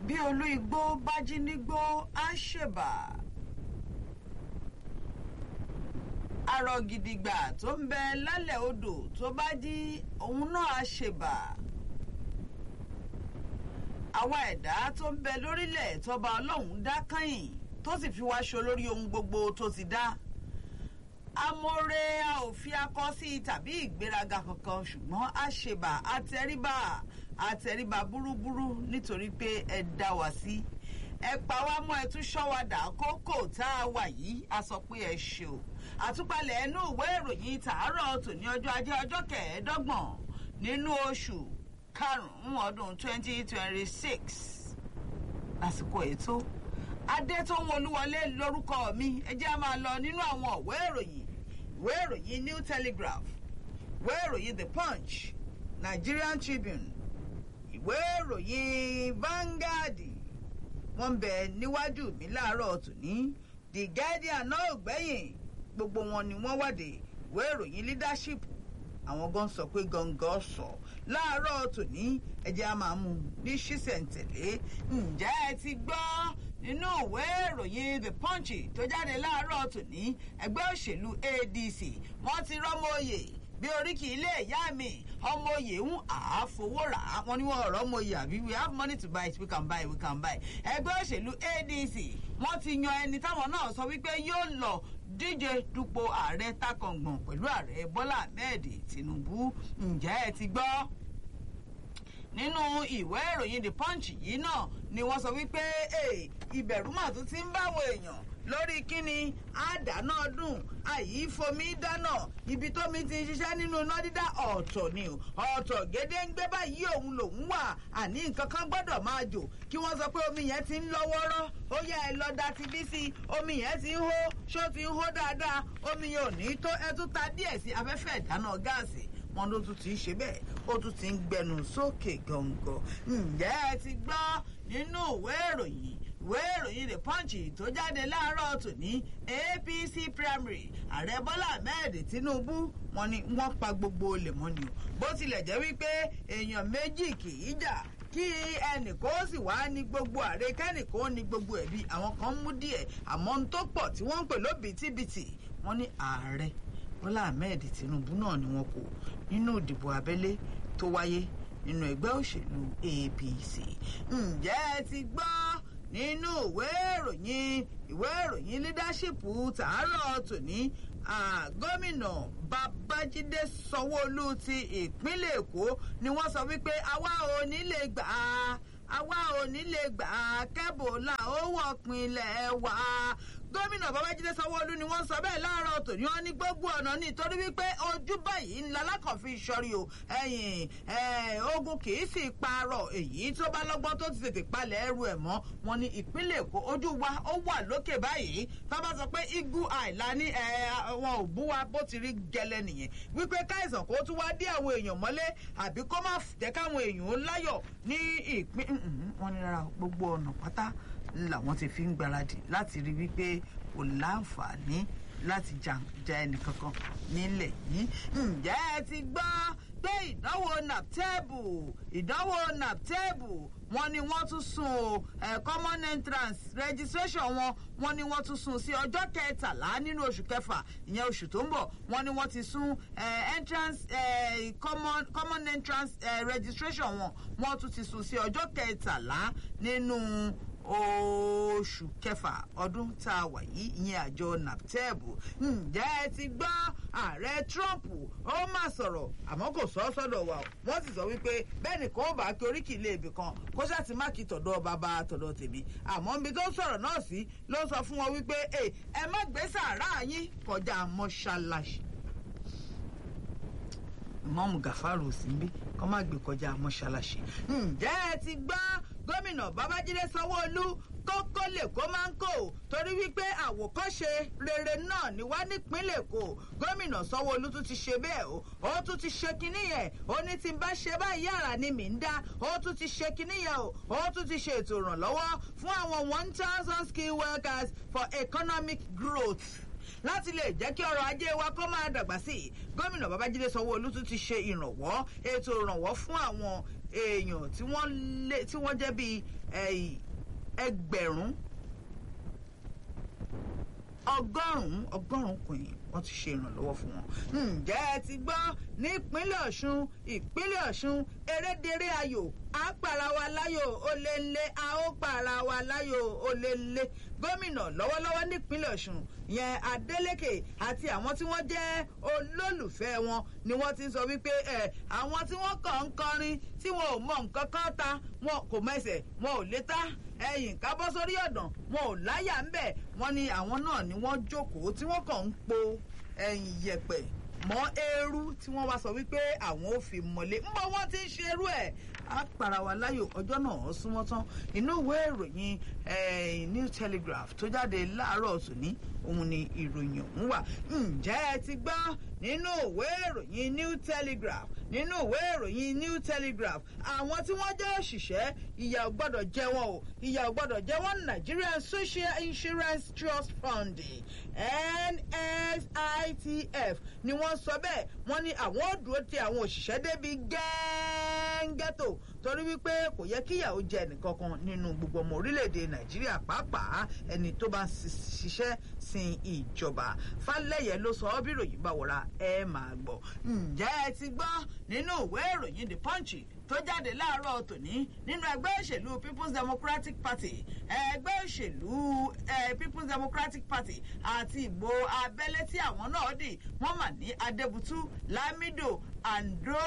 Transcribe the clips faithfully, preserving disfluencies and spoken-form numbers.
bí olú igbó bá jí nígbó á ṣèbà. Arọ gidigba tó ń bẹ lálẹ̀ odò tó bá jí òun náà á ṣèbà. Àwa ẹ̀dá tó ń bẹ lórílẹ̀ tọba Ọlọ́run dá kányìn tó sì fi wá ṣo lórí ohun gbogbo tó ti dá. Amóore a ò fi akọ sí tàbí ìgbéraga kankan ṣùgbọ́n a ṣèbà àtẹríba àtẹríba búrúburú nítorí pé ẹ dá wa sí. Ẹ pa wá mọ́ ẹ tún ṣọ́ wa dà kókò tá a wà yìí a sọ pé ẹ ṣe o. Àtúpalẹ̀ ẹnu ìwé ìròyìn tàárọ̀ tòní ọjọ́ ajé ọjọ́ kẹẹ̀ẹ́dọ́gbọ̀n nínú oṣù karùn-ún ọdún twenty twenty six lásìkò ètò Adétóhùn Olúwọlé lórúkọ mi. Ẹ jẹ́ a máa lọ nínú àwọn ìwé ìròyìn ìwé ìròyìn New Telegraph, ìwé ìròyìn The Punch, Nigerian Tribune, ìwé ìròyìn Vanguard wọ́n ń bẹ níwájú mi láàárọ̀ tòní. The Guardian náà gbẹ̀yìn gbogbo wọn ni wọ́n wádìí. Ìwé ìròyìn Leadership àwọn gan sọ pé gangan sọ láàárọ̀ tòní. Ẹ jẹ́ a máa mú ní ṣísẹ̀ntẹ̀lé. Ǹjẹ́ ẹ ti gbọ́ nínú ìwé ìròyìn The Punch tó jáde láàárọ̀ tòní ẹgbẹ́ òṣèlú A D C wọ́n ti rọ́mọoyè bí oríkì ilé ìyá mi ọmọoyè ń àáfowó rà á wọn ní wọn ọ̀rọ̀ ọmọoyè àbí we have money to buy it we can buy it we can buy it. Ẹgbẹ́ òṣèlú A D C wọ́n ti yan ẹni táwọn náà sọ wípé yóò lọ díje dupò ààrẹ takọ̀ngbọ̀n pẹ̀lú ààrẹ Bọ́lá Ahmed Tinubu. Ǹjẹ́ ẹ ti gbọ́ nínú ìwé ìròyìn The Punch yìí náà ni wọ́n sọ wípé ìbẹ̀rù mà tún ti ń báwọn èèyàn lórí kíni àdáná dùn àyífomi dáná ibi tómi ti ń ṣiṣẹ́ nínú iná dídá ọ̀tọ̀ ni o ọ̀tọ̀ gédéǹgbé báyìí òun lòun wà àní nǹkan kan gbọ́dọ̀ máa jò kí wọ́n sọ pé omi yẹn ti ń lọ́wọ́rọ́ ó yẹ ẹ lọ da ti bí sí omi yẹn ti ń hó ṣó ti ń hó dáadáa omi yẹn ò ní tó ẹ tún ta díẹ̀ sí afẹ́fẹ́ ìdáná gáàsì wọn ló tún ti ń ṣe bẹ́ẹ̀ ó tún ti ń gbẹnu sókè gọ̀ǹgọ̀. Ǹjẹ́ ẹ ti gbọ́ nínú ìwé ìròyìn ìwé ìròyìn The Punch tó jáde láàárọ̀ tòní A P C primary ààrẹ Bọ́lá Ahmed Tinubu wọ́n ní wọ́n pa gbogbo olè mọ́ ni o bó tilẹ̀ jẹ́ wípé èèyàn méjì kì í jà kí ẹnìkan sì wá ní gbogbo ààrẹ kẹ́nìkan ní gbogbo ẹ̀bí àwọn kan mú díẹ̀ àmọ́ n tó pọ̀ tí wọ́n ń pè lóbìtìbìtì wọ́n ní ààrẹ Bọ́lá Ahmed Tinubu náà ni wọ́n kó nínú ìdìbò abẹ́lé tó wáyé nínú ẹgbẹ́ òṣèlú A P C. Ǹjẹ́ ẹ ti gbọ́ nínú ìwé ìròyìn ìwé ìròyìn Leadership tàárọ̀ tòní gómìnà Babájídé Sanwó-Olú ti ìpínlẹ̀ Èkó ni wọ́n sọ wípé àwa ò ní lè gbà á àwa ò ní lè gbà á kẹ́bọ̀là ó wọ̀ pinlẹ̀ wá. Gómìnà Babájídé Sanwó-Olú ni wọ́n sọ bẹ́ẹ̀ láàárọ̀ tòní wọ́n ní gbogbo ọ̀nà nítorí wípé ojú báyìí ńlá lákànfin ìṣọ́rí o ẹ̀yìn ogun kì í sì parọ́ èyí tó bá lọ́gbọ́n tó ti tètè palẹ̀ ẹrù ẹ̀ mọ́ wọn ní ìpínlẹ̀ Èkó ojú wa ó wà lókè báyìí tá bá sọ pé igu àìlá ní wọn ò bú wa bó ti rí gẹ́lẹ́ nìyẹn wípé káìsàn kó tún wá dé àwọn èèyàn mọ́lé àbí kó má jẹ́ káwọn èèyàn ó láyọ̀ ní ìpín wọn ní rárá gbogbo ọ̀nà pátá làwọn ti fi ń gbáradì láti rí wípé kò láǹfààní láti ja ẹnìkankan nílẹ̀ yìí. Ǹjẹ́ ẹ ti gbọ́ pé ìdánwò naptebu ìdánwò naptebu wọ́n ní wọ́n tún sún o common entrance registration wọn wọ́n ní wọ́n tún sún sí ọjọ́ kẹtàlá nínú oṣù kẹfà ìyẹn oṣù tó ń bọ̀ wọ́n ní wọ́n ti sún entrance common common entrance registration wọn wọ́n tún ti sún sí ọjọ́ kẹtàlá nínú oṣù kẹfà ọdún tá a wà yìí ìyẹn àjọ naptebu. Ǹjẹ́ ẹ ti gbọ́ ààrẹ Trump ó mà sọ̀rọ̀ àmọ́ kò sọ sọ́dọ̀ wa wọ́n sì sọ wípé bẹ́ẹ̀ nìkan ó bá kí oríkì ilé ibì kan kó ṣáà ti má kí tọ̀dọ̀ bàbá tọ̀dọ̀ tèmi àmọ́ níbi tó sọ̀rọ̀ náà sí ló sọ fún wọn wípé ẹ má gbé sàárà yín kọjá mọ́ṣáláṣí. Ìmáàmù Gàfárù sí bí kọ́ má gbé kọjá mọ́ṣáláṣí. Ǹjẹ́ ẹ ti gbọ́ gómìnà Babájídé Sanwó-Olú kókó lè kó máa ń kó torí wípé àwòkọ́ṣe rere náà ni wá nípínlẹ̀ Èkó gómìnà Sanwó-Olú tún ti ṣe bẹ́ẹ̀ o ó tún ti ṣe kinní yẹn ó ní tí n bá ṣe báyìí yàrá ni mì ń dá ó tún ti ṣe kinní yẹn o ó tún ti ṣe ètò ìrànlọ́wọ́ fún àwọn one thousand skilled workers for economic growth láti lè jẹ́ kí ọrọ̀ ajé wa kó máa dàgbà sí i gómìnà Babájídé Sanwó-Olú tún ti ṣe ìrànwọ́ ètò ìrànwọ́ fún àwọn èèyàn tí wọ́n lé tí wọ́n jẹ́ bíi ẹgbẹ̀rún ọgọ́rùn-ún ọgọ́rùn-ún kùn wọ́n ti ṣe ìrànlọ́wọ́ fún wọn. ǹjẹ́ ẹ ti gbọ́ nípínlẹ̀ Ọ̀ṣun ìpínlẹ̀ Ọ̀ṣun erédèrè ayò á pàrà wa láyò ó lé lé a ó pàrà wa láyò ó lé lé gómìnà lọ́wọ́lọ́wọ́ nípínlẹ̀ Ọ̀ṣun yẹn Adeleke àti àwọn tí wọ́n jẹ́ olólùfẹ́ wọn ni wọ́n ti ń sọ wípé ẹ àwọn tí wọ́n kàn ń kọrin tí wọn ò mọ nǹkan kan ta wọn kò mẹsẹ̀ wọn ò lè ta ẹ̀yìn kábọ́ sórí ọ̀dàn wọn ò láyà ń bẹ̀ wọ́n ní àwọn náà ni wọ́n jókòó tí wọ́n kàn ń po ẹ̀yìn yẹ̀pẹ̀ mọ́ eérú tí wọ́n wá sọ wípé àwọn ò fi mọ́lé ń bọ́ wọ́n ti ń ṣe irú ẹ̀ á para wa láyò ọjọ́ náà súnmọ́ tán inú ìwé ìròyìn New Telegraph tó jáde láàárọ̀ tòní òun ni ìròyìn ọ̀hún wà. ǹjẹ́ ẹ ti gbọ́ nínú ìwé ìròyìn New Telegraph nínú ìwé ìròyìn New Telegraph àwọn tí wọ́n jẹ́ òṣìṣẹ́ ìyà ò gbọ́dọ̀ jẹ wọ́n o ìyà ò gbọ́dọ̀ jẹ wọ́n Nigerian Social Insurance Trust Fund N S I T F ni wọ́n sọ bẹ́ẹ̀ wọ́n ní àwọn ò dúró ti àwọn òṣìṣẹ́ débi gẹ́ngẹ́tò torí wípé kò yẹ kí ìyà ó jẹ ẹnìkankan nínú gbogbo ọmọ orílẹ̀-èdè Nàìjíríà pàápàá ẹni tó bá ṣiṣẹ́ sin ìjọba Fálẹ́yẹ ló sọ ọ́ bí ìròyìn bá wọra ẹ máa gbọ́. ǹjẹ́ ẹ ti gbọ́ nínú ìwé ìròyìn The Punch tó jáde láàárọ̀ tòní nínú ẹgbẹ́ òṣèlú People's Democratic Party ẹgbẹ́ òṣèlú People's Democratic Party àti ìbò abẹ́lé tí àwọn náà dì wọ́n mà ní Adébútú Lamido Andro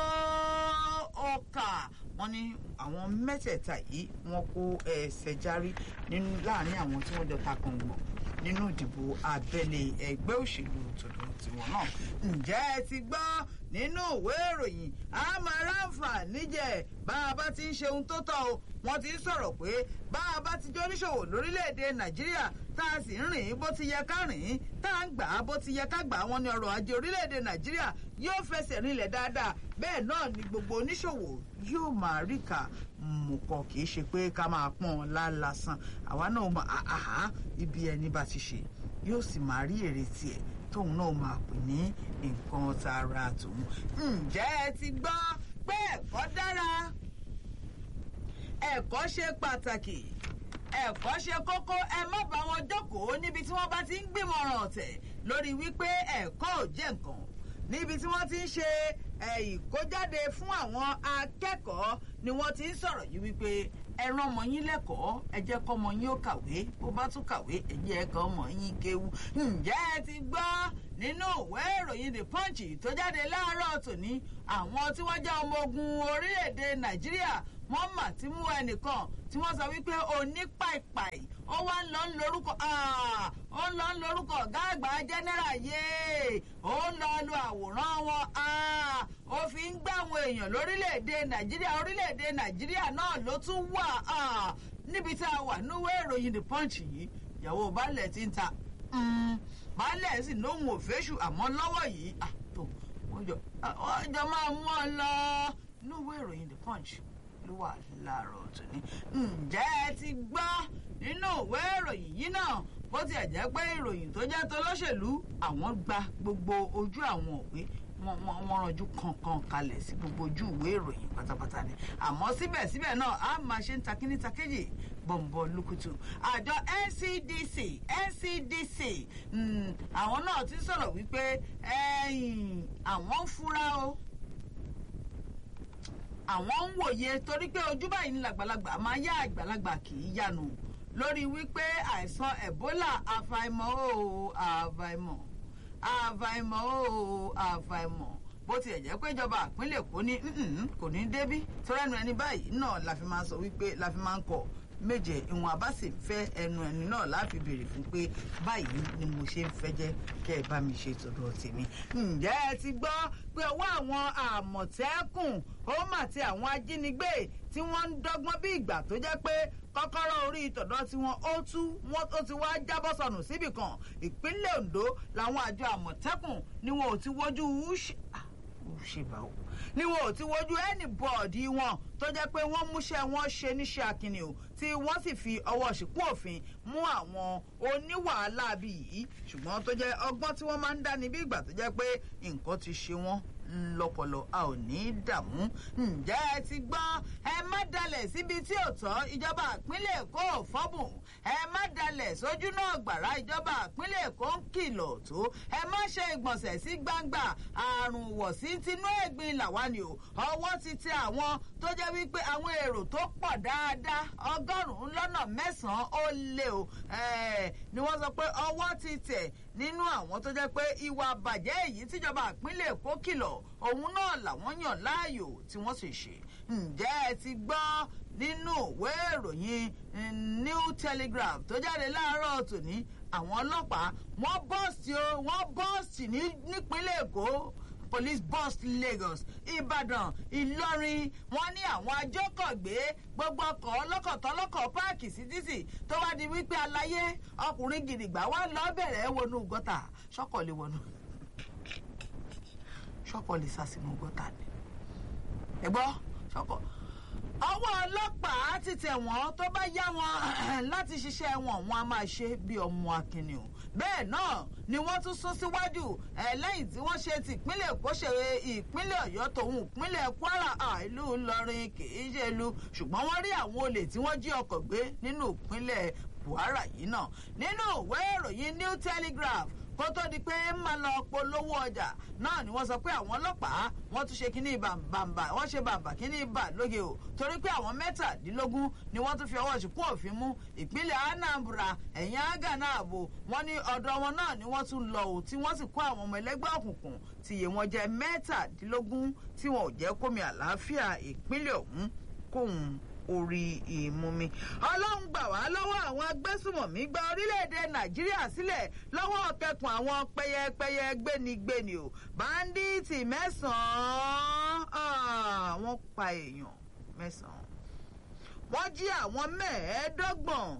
Ọkà wọ́n ní àwọn mẹ́tẹ̀ẹ̀ta yìí wọ́n kó ẹsẹ̀ járí nínú láàrin àwọn tí wọ́n jọ ta kàngbọ̀n nínú ìdìbò abẹ́lé ẹgbẹ́ òṣèlú tòdò tiwọn náà. ǹjẹ́ ẹ ti gbọ́ nínú ìwé ìròyìn amaranfa níjẹ̀ bá a bá ti ń ṣe ohun tó tọ́ o wọ́n ti ń sọ̀rọ̀ pé bá a bá ti jẹ́ oníṣòwò lórílẹ̀‐èdè Nàìjíríà tá a sì ń rìn bó ti yẹ ká rìn tá a ń gbà á bó ti yẹ ká gbà á wọn ní ọrọ̀ ajé orílẹ̀‐èdè Nàìjíríà yóò fẹsẹ̀ rinlẹ̀ dáadáa bẹ́ẹ̀ náà ni gbogbo oníṣòwò yóò máa rí ká mùkọ kì í ṣe pé ká máa pọ́n lálásán àwa náà mọ àhá ibi ẹni bá ti ṣe yóò sì máa rí èrè tiẹ̀ tóun náà máa pè ní nǹkan tara tòun. ǹjẹ́ ẹ ti gbọ́ pé ẹ̀kọ́ dára ẹ̀kọ́ ṣe pàtàkì ẹ̀kọ́ ṣe kókó ẹ má bá wọn jókòó níbi tí wọ́n bá ti ń gbìmọ̀ràn ọ̀tẹ̀ lórí wípé ẹ̀kọ́ ò jẹ́ nǹkan níbi tí wọ́n ti ń ṣe ìkójáde fún àwọn akẹ́kọ̀ọ́ ni wọ́n ti ń sọ̀rọ̀ yìí wípé ẹ rán ọmọ yín lẹ́kọ̀ọ́ ẹ jẹ́ kọ́ ọmọ yín ó kàwé bó bá tún kàwé ẹ jẹ́ kọ́ ọmọ yín kéwú. ǹjẹ́ ẹ ti gbọ́ nínú ìwé ìròyìn The Punch tó jáde láàárọ̀ tòní àwọn tí wọ́n jẹ́ ọmọ ogun orílẹ̀-èdè Nàìjíríà wọ́n mà ti mú ẹnìkan tí wọ́n sọ wípé onípàìpàì ó wá ń lọ ń lorúkọ ó ń lọ ń lorúkọ ọ̀gá àgbà jẹ́nẹ́rà yéé ó ń lọ lu àwòrán wọn ó fi ń gbá àwọn èèyàn lórílẹ̀‐èdè Nàìjíríà orílẹ̀‐èdè Nàìjíríà náà ló tún wà níbi tá a wà níwé ìròyìn The Punch yìí ìyàwó baálẹ̀ ti ń ta baálẹ̀ sì lóhùn òféṣù àmọ́ lọ́wọ́ yìí tó wọ́n jọ máa mú ọ lọ níwé ìròyìn The Punch ló wà láàárọ̀ tòní. ǹjẹ́ ẹ ti gbọ́ nínú ìwé ìròyìn yìí náà bó tiẹ̀ jẹ́ pé ìròyìn tó jẹ́ tolóṣèlú àwọn gba gbogbo ojú àwọn òwe wọ́n rànjú kankan kalẹ̀ sí gbogbo ojú ìwé ìròyìn pátápátá ni àmọ́ síbẹ̀síbẹ̀ náà a máa ṣe ń ta kíní ta kéjì bọ̀m̀bọ̀ lukutu àjọ N C D C N C D C àwọn náà ti sọ̀rọ̀ wípé àwọn ń fura o àwọn ń wòye torí pé ojú báyìí ní làgbàlagbà máa yá àgbàlagbà kì í yanu lórí wípé àìsàn Ebola àfàìmọ̀ o àfàìmọ̀ àfàìmọ̀ o àfàìmọ̀ bó tiẹ̀ jẹ́ pé ìjọba ìpínlẹ̀ Èkó ní kò ní débí tọ́lẹ́nu ẹni báyìí náà la fi máa sọ wípé la fi máa ń kọ méje ìwọ̀n àbá sì fẹ́ ẹnu ẹni náà láti béèrè fún pé báyìí ni mo ṣe ń fẹ́ jẹ́ kẹ́ ẹ bá mi ṣe tọ̀dọ̀ tèmi. ǹjẹ́ ẹ ti gbọ́ pé ọwọ́ àwọn àmọ̀tẹ́kùn ó mà ti àwọn ajínigbé tí wọ́n ń dọ́gbọ́n bí ìgbà tó jẹ́ pé kọ́kọ́rọ́ orí tọ̀dọ̀ tí wọ́n ó tú wọ́n ó ti wá jábọ́ sọnù síbì kan ìpínlẹ̀ Ondo làwọn àjọ àmọ̀tẹ́kùn ni wọn ò ti wojú ṣèbáwò ni wọn ò ti wojú ẹnì bọ́ọ̀dì wọn tó jẹ́ pé wọ́n múṣẹ́ wọn ṣe níṣẹ́ akínni o tí wọ́n sì fi ọwọ́ ṣìkún òfin mú àwọn oníwàhálà bí yìí ṣùgbọ́n tó jẹ́ ọgbọ́n tí wọ́n máa ń dá ní bí ìgbà tó jẹ́ pé nǹkan ti ṣe wọ́n lọ́pọlọ a ò ní dààmú. ǹjẹ́ ẹ ti gbọ́ ẹ má dalẹ̀ síbi tí ò tọ́ ìjọba ìpínlẹ̀ Èkó ò fọ́bùn ẹ má dalẹ̀ sójú náà gbàrà ìjọba ìpínlẹ̀ Èkó ń kìlọ̀ tó ẹ má ṣe ìgbọ̀nsẹ̀ sí gbangba àrùn wọ̀ sí tinú ẹ̀gbin làwa ni o ọwọ́ ti tẹ àwọn tó jẹ́ wípé àwọn èrò tó pọ̀ dáadáa ọgọ́rùn-ún lọ́nà mẹ́sàn-án ó lé o ni wọ́n sọ pé ọwọ́ ti tẹ̀ nínú àwọn tó jẹ́ pé ìwà bàjẹ́ èyí tíjọba ìpínlẹ̀ Èkó kìlọ̀ òun náà làwọn yàn láàyò tí wọ́n sì ṣe. ǹjẹ́ ẹ ti gbọ́ nínú ìwé ìròyìn New Telegraph tó jáde láàárọ̀ tòní àwọn ọlọ́pàá wọ́n bọ́ọ̀sì o wọ́n bọ́ọ̀sì nípínlẹ̀ Èkó police bust Lagos Ìbàdàn Ìlọrin wọ́n ní àwọn ajókògbé gbogbo ọkọ̀ ọlọ́kọ̀tọ́lọ́kọ̀ páàkì sí títì tó wá di wípé aláyé ọkùnrin gidigba wá lọ bẹ̀rẹ̀ wọnú gọ́tà ṣọ́kọ̀ lè wọnú ṣọ́kọ̀ lè sá sínú gọ́tà ni ẹ gbọ́ ṣọ́kọ̀ ọwọ́ ọlọ́pàá ti tẹ̀ wọ́n tó bá yá wọn láti ṣiṣẹ́ wọn wọn a máa ṣe bí ọmọ akínni o bẹ́ẹ̀ náà ni wọ́n tún sún síwájú ẹ̀ lẹ́yìn tí wọ́n ṣe ti ìpínlẹ̀ Èkó ṣe ìpínlẹ̀ Ọ̀yọ́ tòun ìpínlẹ̀ Kwara ìlú Ìlọrin kì í ṣe ìlú ṣùgbọ́n wọ́n rí àwọn olè tí wọ́n jí ọkọ̀ gbé nínú ìpínlẹ̀ Kwara yìí náà nínú ìwé ìròyìn New Telegraph kó tó di pé ń máa lọ polówó ọjà náà ni wọ́n sọ pé àwọn ọlọ́pàá wọ́n tún ṣe kíní bàǹbà wọ́n ṣe bàǹbà kíní bà lóge o torí pé àwọn mẹ́tàdínlógún ni wọ́n tún fi ọwọ́ ṣìkún òfin mú ìpínlẹ̀ Anambra ẹ̀yìn Agana ààbò wọ́n ní ọ̀dọ̀ wọn náà ni wọ́n tún lọ ò tí wọ́n sì kó àwọn ọmọ ẹlẹ́gbẹ́ òkùnkùn tí iye wọn jẹ́ mẹ́tàdínlógún tí wọn ò jẹ́ kómi àlàáfíà ìpínlẹ̀ ọ̀hún kóhun orí ìmumi. Ọlọ́run gbà wá lọ́wọ́ àwọn agbésùmọ̀mí gba orílẹ̀-èdè Nàìjíríà sílẹ̀ lọ́wọ́ kẹkùn àwọn pẹyẹpẹyẹ gbénigbéni o báńdíìtì mẹ́sàn-án wọ́n pa èèyàn mẹ́sàn-án wọ́n jí àwọn mẹ́ẹ̀ẹ́dọ́gbọ̀n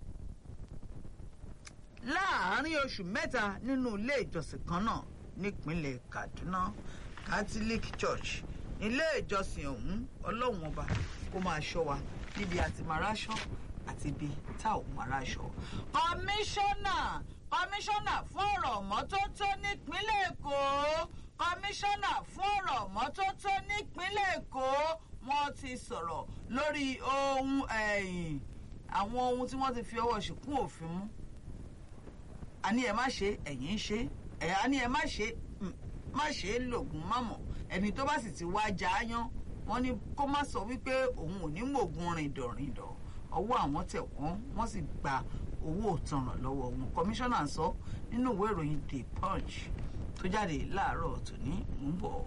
láàárín oṣù mẹ́ta nínú ilé ìjọsìn kan náà nípínlẹ̀ Kaduna Catholic Church ilé ìjọsìn ọ̀hún Ọlọ́run ọba kó máa ṣọ́ wa níbi àti màráṣọ́ àti ibi tá ò màráṣọ́. kọmíṣánná kọmíṣánná fún ọ̀rọ̀ mọ́tótó nípínlẹ̀ Èkó kọmíṣánná fún ọ̀rọ̀ mọ́tótó nípínlẹ̀ Èkó wọ́n ti sọ̀rọ̀ lórí ohun ẹ̀yìn àwọn ohun tí wọ́n ti fi ọwọ́ ṣìkún òfin mú. àní ẹ má ṣe ẹ̀yìn ń ṣe ẹ̀ àní ẹ má ṣe má ṣe é lògùn mọ́mọ́ ẹni tó bá sì ti wá já yán wọ́n ní kó má sọ wípé òun ò ní mògùn rìndọ̀rìndọ̀ ọwọ́ àwọn tẹ̀ wọ́n wọ́n sì gba owó ìtanràn lọ́wọ́ wọn kọmíṣánná sọ nínú ìwé ìròyìn The Punch tó jáde láàárọ̀ tòní ń bọ̀.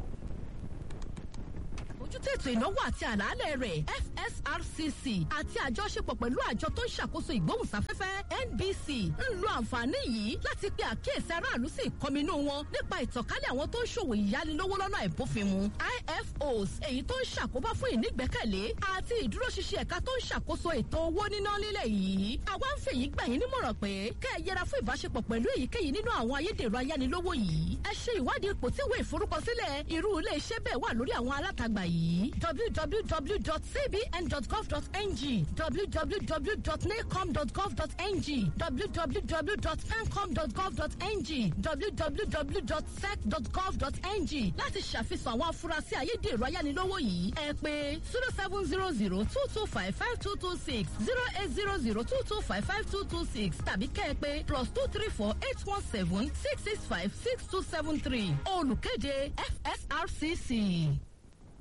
ojútùú ètò ìnáwó àti àlàálẹ̀ rẹ̀ F S R C C àti àjọṣepọ̀ pẹ̀lú àjọ tó ń ṣàkóso ìgbóhùnsáfẹ́fẹ́ N B C ń lo àǹfààní yìí láti pe àkíyèsí aráàlú sí ìkọminú wọn nípa ìtànkálẹ̀ àwọn tó ń ṣòwò ìyánilówó lọ́nà ìbófinmu I F Os èyí tó ń ṣàkóbá fún ìnígbẹ́kẹ̀lé àti ìdúróṣinṣin ẹ̀ka tó ń ṣàkóso ètò owó níná nílẹ̀ yìí àwa ń fèyí gbà yín nímọ̀ràn pé kẹ́ ẹ yẹra fún ìbáṣepọ̀ pẹ̀lú èyíkéyìí nínú àwọn ayédèrú ayánilówó yìí ẹ ṣe ìwádìí ipò tí ìwé ìforúkọsílẹ̀ irú ilé iṣẹ́ bẹ́ẹ̀ wà lórí àwọn alátagbà yìí w w w dot c b n dot gov dot n g w w w dot nacom dot gov dot n g w w w dot pencom dot gov dot n g w w w dot sec dot gov dot n g láti ṣàfihàn àwọn afurasí ayédèrú ayánilówó yìí ẹ pè zero seven zero zero two two five five two two six zero eight zero zero two two five five two two six tàbí kẹ́ ẹ pè plus two three four eight one seven six six five six two seven three olùkéde F S R C C.